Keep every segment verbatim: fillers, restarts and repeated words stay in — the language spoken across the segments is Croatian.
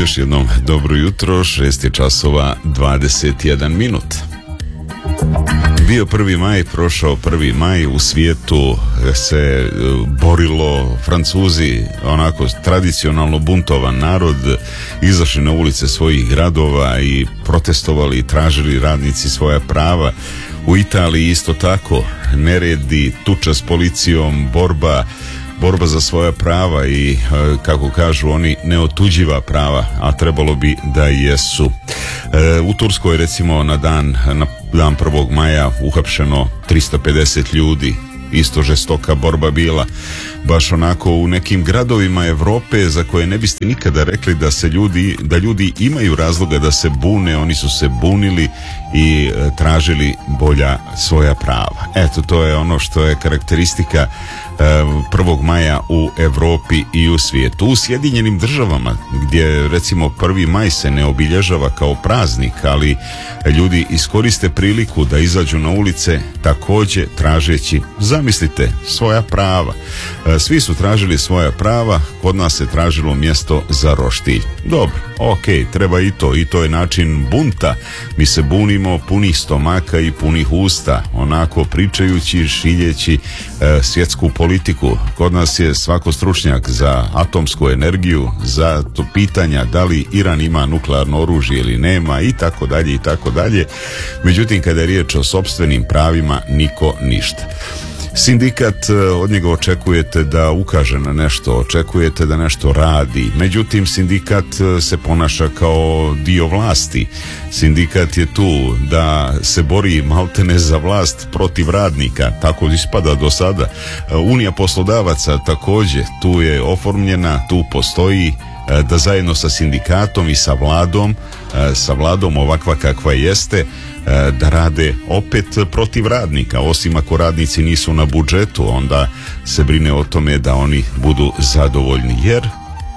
Još jednom dobro jutro, šest je časova dvadeset jedan minut. Bio prvi maj, prošao prvi maj, u svijetu se borilo, Francuzi, onako tradicionalno buntovan narod, izašli na ulice svojih gradova i protestovali i tražili radnici svoja prava. U Italiji isto tako, neredi, tuča s policijom, borba borba za svoja prava i, kako kažu oni, neotuđiva prava, a trebalo bi da jesu. E, u Turskoj recimo na dan, na dan prvog maja uhapšeno tristo pedeset ljudi, isto žestoka borba bila, baš onako u nekim gradovima Evrope za koje ne biste nikada rekli da se ljudi, da ljudi imaju razloga da se bune, oni su se bunili i e, tražili bolja svoja prava. Eto, to je ono što je karakteristika prvog maja u Evropi i u svijetu. U Sjedinjenim Državama, gdje recimo prvi maj se ne obilježava kao praznik, ali ljudi iskoriste priliku da izađu na ulice također tražeći, zamislite, svoja prava. Svi su tražili svoja prava, kod nas se tražilo mjesto za roštilj. Dobro, ok, treba i to, i to je način bunta. Mi se bunimo punih stomaka i punih usta, onako pričajući, šiljeći e, svjetsku politiku. Kod nas je svako stručnjak za atomsku energiju, za to pitanja da li Iran ima nuklearno oružje ili nema i tako dalje i tako dalje. Međutim, kada je riječ o sopstvenim pravima, niko ništa. Sindikat, od njega očekujete da ukaže na nešto, očekujete da nešto radi. Međutim, sindikat se ponaša kao dio vlasti. Sindikat je tu da se bori maltene za vlast protiv radnika, tako ispada do sada. Unija poslodavaca također tu je oformljena, tu postoji, da zajedno sa sindikatom i sa vladom, sa vladom ovakva kakva jeste, da rade opet protiv radnika, osim ako radnici nisu na budžetu, onda se brine o tome da oni budu zadovoljni, jer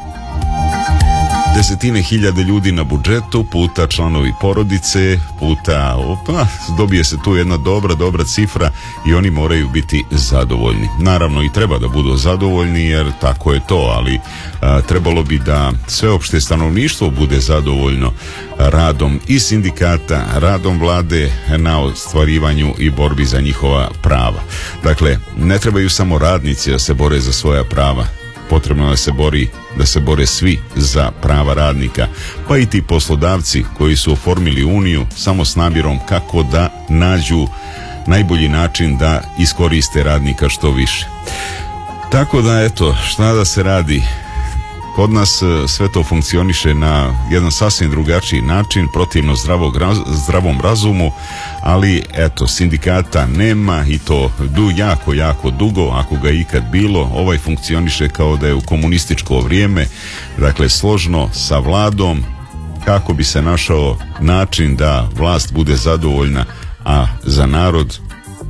desetine hiljade ljudi na budžetu puta članovi porodice puta, opa, dobije se tu jedna dobra, dobra cifra i oni moraju biti zadovoljni. Naravno i treba da budu zadovoljni, jer tako je to, ali a, trebalo bi da sveopšte stanovništvo bude zadovoljno radom i sindikata, radom vlade na ostvarivanju i borbi za njihova prava. Dakle, ne trebaju samo radnici da se bore za svoja prava, potrebno je da se bori, da se bore svi za prava radnika, pa i ti poslodavci koji su oformili uniju samo s namjerom kako da nađu najbolji način da iskoriste radnika što više. Tako da eto, šta da se radi, kod nas sve to funkcioniše na jedan sasvim drugačiji način, protivno zdravog, zdravom razumu, ali eto, sindikata nema i to du jako, jako dugo, ako ga ikad bilo. Ovaj funkcioniše kao da je u komunističko vrijeme, dakle složno sa vladom, kako bi se našao način da vlast bude zadovoljna, a za narod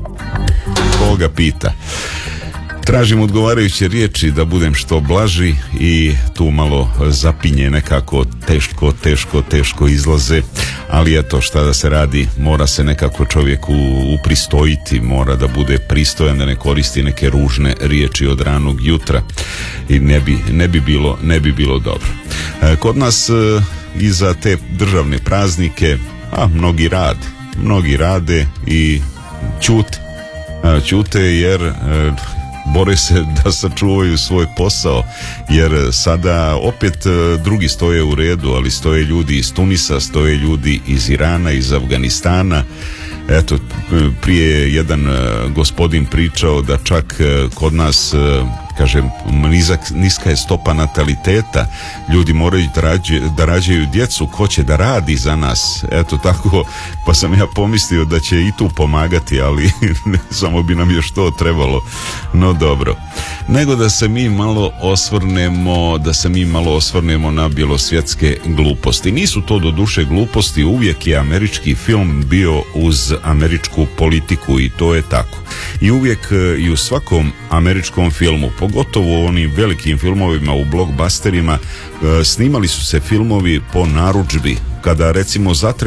koga pita. Tražim odgovarajuće riječi da budem što blaži i tu malo zapinje nekako, teško, teško, teško izlaze, ali eto, šta da se radi, mora se nekako čovjeku upristojiti, mora da bude pristojan, da ne koristi neke ružne riječi od ranog jutra i ne bi, ne bi bilo, ne bi bilo dobro. Kod nas i za te državne praznike, a mnogi rade, mnogi rade i ćute, ćute jer bore se da sačuvaju svoj posao, jer sada opet drugi stoje u redu, ali stoje ljudi iz Tunisa, stoje ljudi iz Irana, iz Afganistana. Eto, prije je jedan gospodin pričao da čak kod nas, kažem, nizak, niska je stopa nataliteta, ljudi moraju da, rađe, da rađaju djecu, ko će da radi za nas, eto tako, pa sam ja pomislio da će i tu pomagati, ali samo bi nam još to trebalo, no dobro. Nego da se mi malo osvrnemo, da se mi malo osvrnemo na bjelosvjetske gluposti. Nisu to do duše gluposti, uvijek je američki film bio uz američku politiku i to je tako. I uvijek i u svakom američkom filmu, pogotovo u onim velikim filmovima, u blockbusterima, snimali su se filmovi po narudžbi. Kada recimo zatreba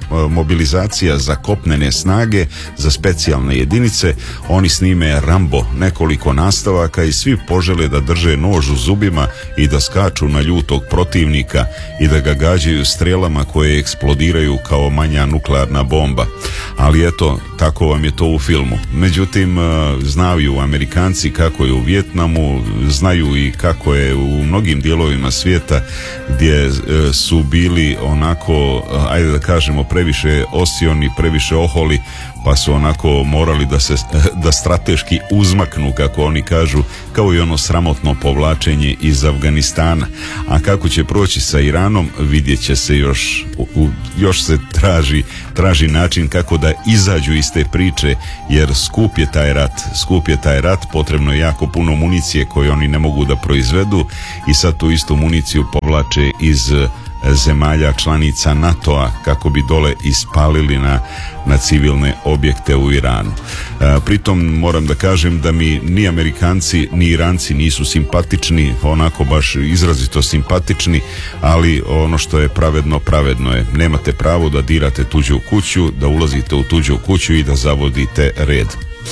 mobilizacija za kopnene snage, za specijalne jedinice. Oni snime Rambo nekoliko nastavaka i svi požele da drže nož u zubima i da skaču na ljutog protivnika i da ga gađaju strelama koje eksplodiraju kao manja nuklearna bomba. Ali eto, tako vam je to u filmu. Međutim, znaju Amerikanci kako je u Vijetnamu, znaju i kako je u mnogim dijelovima svijeta gdje su bili onako, ajde da kažemo, previše osioni, previše oholi, pa su onako morali da se da strateški uzmaknu, kako oni kažu, kao i ono sramotno povlačenje iz Afganistana. A kako će proći sa Iranom, vidjet će se još, u, još se traži, traži način kako da izađu iz te priče, jer skup je taj rat, skup je taj rat, potrebno je jako puno municije koje oni ne mogu da proizvedu i sad tu istu municiju povlače iz zemalja članica NATO-a kako bi dole ispalili na, na civilne objekte u Iranu. E, pritom moram da kažem da mi ni Amerikanci ni Iranci nisu simpatični, onako baš izrazito simpatični, ali ono što je pravedno, pravedno je. Nemate pravo da dirate tuđu kuću, da ulazite u tuđu kuću i da zavodite red.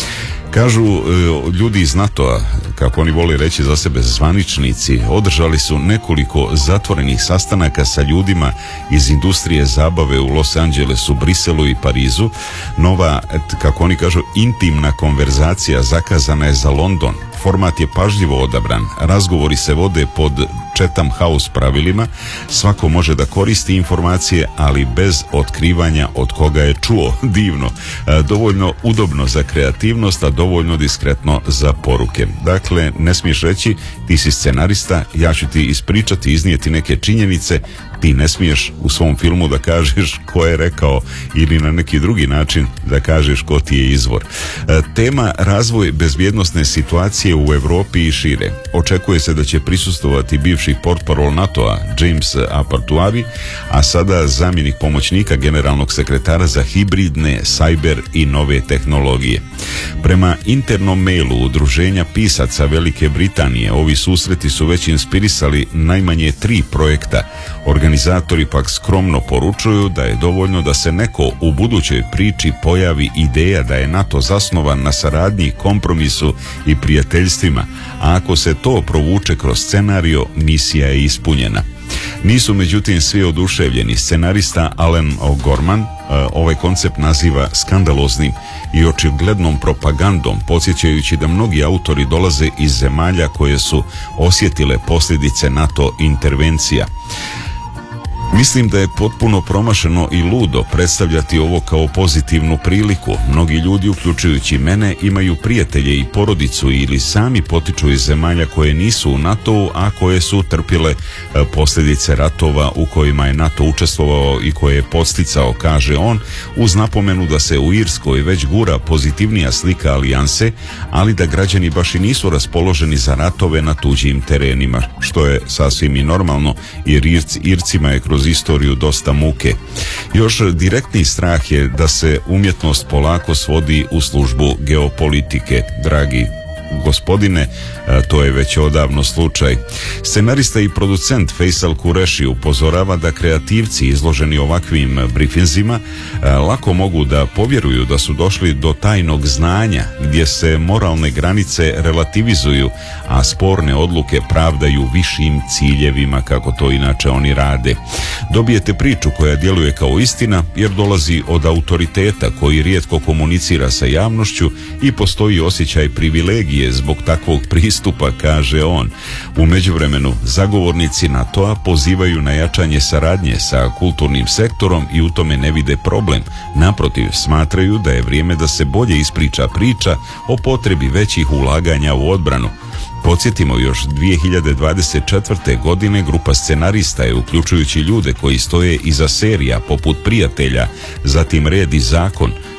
Kažu ljudi iz NATO-a, kako oni vole reći za sebe zvaničnici, održali su nekoliko zatvorenih sastanaka sa ljudima iz industrije zabave u Los Angelesu, Briselu i Parizu. Nova, kako oni kažu, intimna konverzacija zakazana je za London. Format je pažljivo odabran, razgovori se vode pod Chatham House pravilima, svako može da koristi informacije, ali bez otkrivanja od koga je čuo. Divno, dovoljno udobno za kreativnost, a dovoljno diskretno za poruke. Dakle, ne smiješ reći, ti si scenarista, ja ću ti ispričati, iznijeti neke činjenice, ti ne smiješ u svom filmu da kažeš ko je rekao ili na neki drugi način da kažeš ko ti je izvor. E, tema razvoj bezbjednosne situacije u Europi i šire. Očekuje se da će prisustvovati bivši portparol NATO-a James Apartuari, a sada zamjenik pomoćnika generalnog sekretara za hibridne, cyber i nove tehnologije. Prema internom mailu Udruženja pisaca Velike Britanije, ovi susreti su već inspirisali najmanje tri projekta. Organizatori pak skromno poručuju da je dovoljno da se neko u budućoj priči pojavi ideja da je NATO zasnovan na saradnji, kompromisu i prijateljstvima, a ako se to provuče kroz scenario, misija je ispunjena. Nisu međutim svi oduševljeni. Scenarista Alan O'Gorman ovaj koncept naziva skandaloznim i očiglednom propagandom, podsjećajući da mnogi autori dolaze iz zemalja koje su osjetile posljedice NATO intervencija. Mislim da je potpuno promašeno i ludo predstavljati ovo kao pozitivnu priliku. Mnogi ljudi, uključujući mene, imaju prijatelje i porodicu ili sami potiču iz zemalja koje nisu u NATO-u, a koje su trpile posljedice ratova u kojima je NATO učestvovao i koje je podsticao, kaže on, uz napomenu da se u Irskoj već gura pozitivnija slika alijanse, ali da građani baš i nisu raspoloženi za ratove na tuđim terenima, što je sasvim i normalno, jer Irc, Ircima je kroz istoriju dosta muke. Još direktni strah je da se umjetnost polako svodi u službu geopolitike, dragi gospodine, to je već odavno slučaj. Scenarista i producent Faisal Kureši upozorava da kreativci izloženi ovakvim brifinzima lako mogu da povjeruju da su došli do tajnog znanja gdje se moralne granice relativizuju, a sporne odluke pravdaju višim ciljevima, kako to inače oni rade. Dobijete priču koja djeluje kao istina jer dolazi od autoriteta koji rijetko komunicira sa javnošću i postoji osjećaj privilegije zbog takvog pristupa, kaže on. U međuvremenu, zagovornici NATO-a pozivaju na jačanje saradnje sa kulturnim sektorom i u tome ne vide problem. Naprotiv, smatraju da je vrijeme da se bolje ispriča priča o potrebi većih ulaganja u odbranu. Podsjetimo, još dvije hiljade dvadeset četvrte. godine grupa scenarista je, uključujući ljude koji stoje iza serija poput Prijatelja, zatim Red i zakon,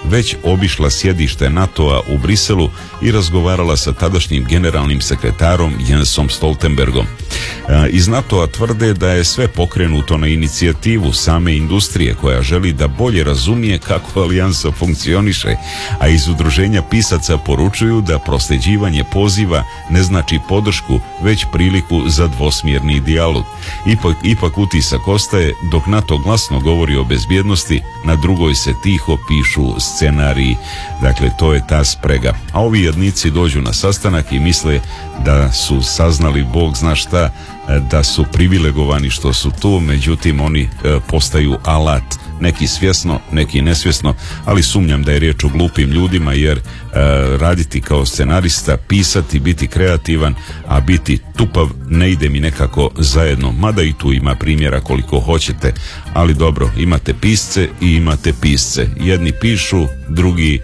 već obišla sjedište NATO-a u Briselu i razgovarala sa tadašnjim generalnim sekretarom Jensom Stoltenbergom. Iz NATO-a tvrde da je sve pokrenuto na inicijativu same industrije koja želi da bolje razumije kako alijansa funkcioniše, a iz udruženja pisaca poručuju da prosljeđivanje poziva ne znači podršku, već priliku za dvosmjerni dijalog. Ipak, ipak utisak ostaje, dok NATO glasno govori o bezbjednosti, na drugoj se tiho pišu scenariji. Dakle, to je ta sprega. A ovi jadnici dođu na sastanak i misle da su saznali Bog zna šta, da su privilegovani što su tu, međutim oni e, postaju alat, neki svjesno, neki nesvjesno, ali sumnjam da je riječ o glupim ljudima, jer e, raditi kao scenarista, pisati, biti kreativan, a biti tupav ne ide mi nekako zajedno, mada i tu ima primjera koliko hoćete, ali dobro, imate pisce i imate pisce, jedni pišu, drugi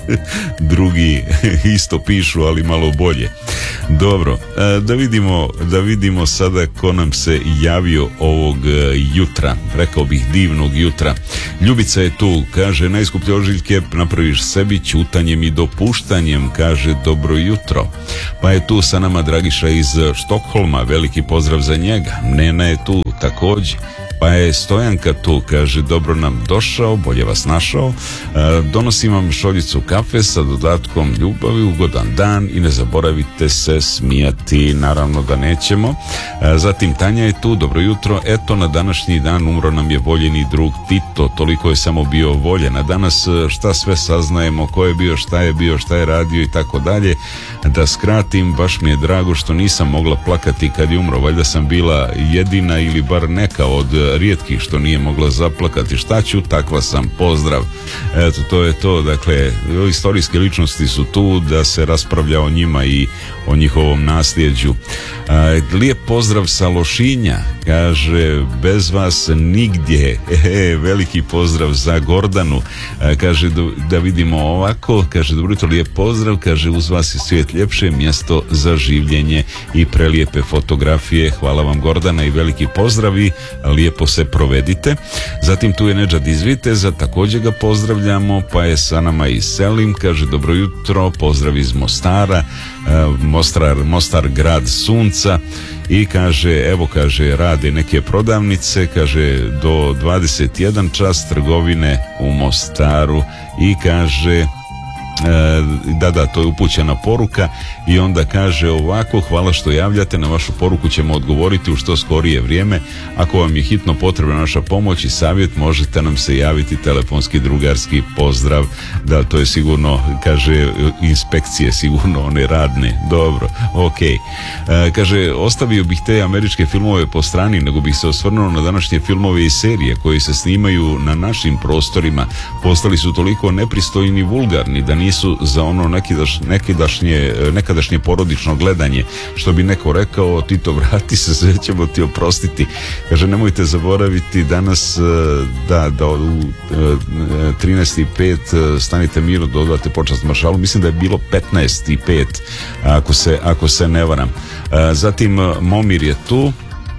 drugi isto pišu, ali malo bolje. Dobro, da vidimo, da vidimo sada ko nam se javio ovog jutra, rekao bih divnog jutra. Ljubica je tu, kaže, najskuplje ožiljke napraviš sebi ćutanjem i dopuštanjem, kaže dobro jutro. Pa je tu sa nama Dragiša iz Štokholma, veliki pozdrav za njega. Nena je tu također. Pa je Stojanka tu, kaže, dobro nam došao, bolje vas našao, e, donosim vam šoljicu kafe sa dodatkom ljubavi, ugodan dan i ne zaboravite se smijati, naravno da nećemo. E, zatim Tanja je tu, dobro jutro, eto na današnji dan umro nam je voljeni drug Tito, toliko je samo bio voljen, a danas šta sve saznajemo, ko je bio, šta je bio, šta je radio i tako dalje. Da skratim, baš mi je drago što nisam mogla plakati kad je umro, valjda sam bila jedina ili bar neka od rijetkih što nije mogla zaplakati. Šta ću, takva sam, pozdrav. Eto, to je to, dakle, istorijske ličnosti su tu da se raspravlja o njima i o njihovom nasljeđu. E, lijep pozdrav sa Lošinja, kaže, bez vas nigdje. E, veliki pozdrav za Gordanu, e, kaže, da, da vidimo ovako, kaže, dobro jutro, lijep pozdrav, kaže, uz vas je svijet ljepše mjesto za življenje i prelijepe fotografije. Hvala vam, Gordana, i veliki pozdrav i lijepo se provedite. Zatim tu je Nedžad iz Viteza, također ga pozdravljamo, pa je sa nama i Selim, kaže, dobro jutro, pozdrav iz Mostara, Mostar, Mostar grad sunca, i kaže, evo, kaže, rade neke prodavnice, kaže, do dvadeset jedan čas trgovine u Mostaru, i kaže, da, da, to je upućena poruka, i onda kaže ovako, hvala što javljate, na vašu poruku ćemo odgovoriti u što skorije vrijeme. Ako vam je hitno potrebna naša pomoć i savjet, možete nam se javiti telefonski, drugarski, pozdrav. Da, to je sigurno, kaže, inspekcije, sigurno one radne. Dobro, ok. E, kaže, ostavio bih te američke filmove po strani, nego bih se osvrnuo na današnje filmove i serije koji se snimaju na našim prostorima. Postali su toliko nepristojni i vulgarni da nisu za ono nekidaš, nekidašnje, nekadašnje porodično gledanje, što bi neko rekao, Tito, vrati se, sve ćemo ti oprostiti. Kaže, nemojte zaboraviti danas da, da u trinaest i pet stanite mirno, dodate počast maršalu, mislim da je bilo petnaest i pet, ako se, ako se ne varam. Zatim Momir je tu,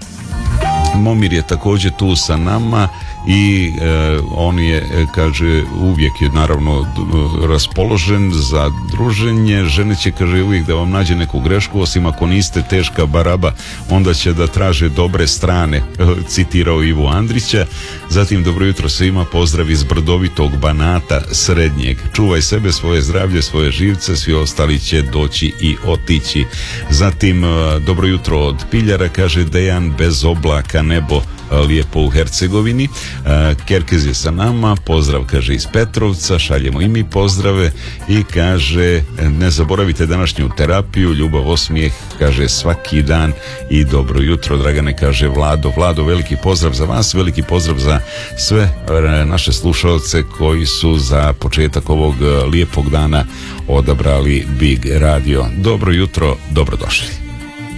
Momir je također tu sa nama, i e, on je, kaže, uvijek je naravno raspoložen za druženje. Žene će, kaže, uvijek da vam nađe neku grešku, osim ako niste teška baraba, onda će da traže dobre strane, citirao Ivo Andrića. Zatim, dobro jutro svima, pozdrav iz brdovitog Banata srednjeg, čuvaj sebe, svoje zdravlje, svoje živce, svi ostali će doći i otići. Zatim, dobro jutro od Piljara, kaže Dejan, bez oblaka nebo, lijepo u Hercegovini. Kerkez je sa nama, pozdrav, kaže, iz Petrovca, šaljemo i mi pozdrave, i kaže, ne zaboravite današnju terapiju, ljubav, osmijeh, kaže, svaki dan, i dobro jutro, Dragane, kaže Vlado. Vlado, veliki pozdrav za vas, veliki pozdrav za sve naše slušalce koji su za početak ovog lijepog dana odabrali Big Radio. Dobro jutro, dobrodošli.